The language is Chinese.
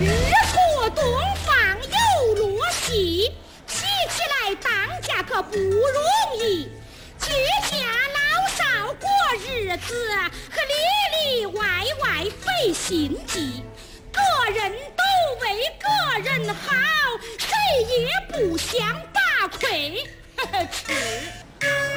日过东方有落西，喜起来当家可不容易。居家老少过日子，可里里外外费心机。个人都为个人好，谁也不想把亏吃。